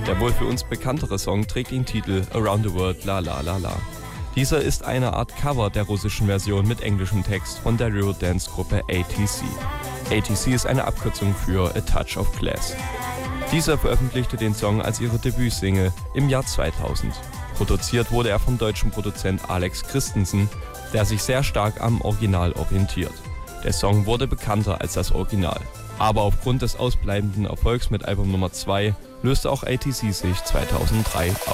Der wohl für uns bekanntere Song trägt den Titel Around the World La La La La. Dieser ist eine Art Cover der russischen Version mit englischem Text von der Eurodance-Gruppe ATC. ATC ist eine Abkürzung für A Touch of Class. Dieser veröffentlichte den Song als ihre Debütsingle im Jahr 2000. Produziert wurde er vom deutschen Produzent Alex Christensen, der sich sehr stark am Original orientiert. Der Song wurde bekannter als das Original. Aber aufgrund des ausbleibenden Erfolgs mit Album Nummer 2 löste auch ATC sich 2003 auf.